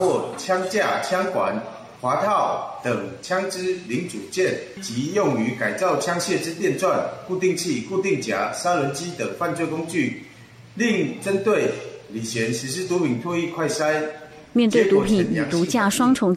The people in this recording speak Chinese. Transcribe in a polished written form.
或枪架、枪管、滑套等枪支零组件及用于改造枪械之电钻、固定器、固定夹、砂轮机等犯罪工具，另针对李贤实施毒品唾液快筛。 面对毒品与毒驾双重